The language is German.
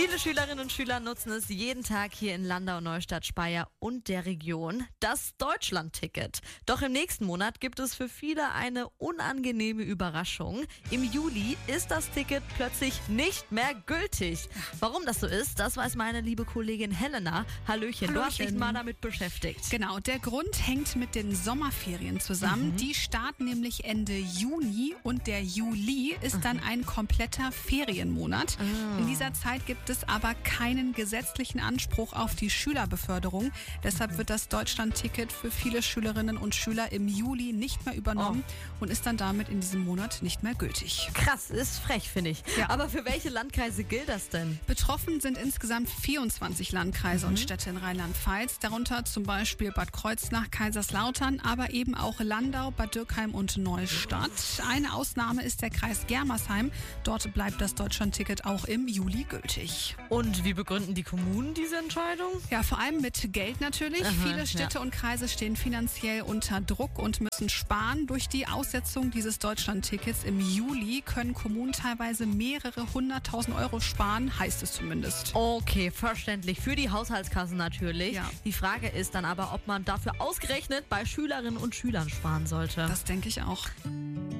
Viele Schülerinnen und Schüler nutzen es jeden Tag hier in Landau, Neustadt, Speyer und der Region, das Deutschland-Ticket. Doch im nächsten Monat gibt es für viele eine unangenehme Überraschung. Im Juli ist das Ticket plötzlich nicht mehr gültig. Warum das so ist, das weiß meine liebe Kollegin Helena. Hallöchen, du hast dich mal damit beschäftigt. Genau, der Grund hängt mit den Sommerferien zusammen. Die starten nämlich Ende Juni und der Juli ist dann ein kompletter Ferienmonat. In dieser Zeit gibt es aber keinen gesetzlichen Anspruch auf die Schülerbeförderung. Deshalb wird das Deutschland-Ticket für viele Schülerinnen und Schüler im Juli nicht mehr übernommen und ist dann damit in diesem Monat nicht mehr gültig. Krass, ist frech, finde ich. Ja. Aber für welche Landkreise gilt das denn? Betroffen sind insgesamt 24 Landkreise und Städte in Rheinland-Pfalz, darunter zum Beispiel Bad Kreuznach, Kaiserslautern, aber eben auch Landau, Bad Dürkheim und Neustadt. Eine Ausnahme ist der Kreis Germersheim. Dort bleibt das Deutschland-Ticket auch im Juli gültig. Und wie begründen die Kommunen diese Entscheidung? Ja, vor allem mit Geld natürlich. Viele Städte und Kreise stehen finanziell unter Druck und müssen sparen. Durch die Aussetzung dieses Deutschland-Tickets im Juli können Kommunen teilweise mehrere 100.000 Euro sparen, heißt es zumindest. Okay, verständlich. Für die Haushaltskassen natürlich. Ja. Die Frage ist dann aber, ob man dafür ausgerechnet bei Schülerinnen und Schülern sparen sollte. Das denke ich auch.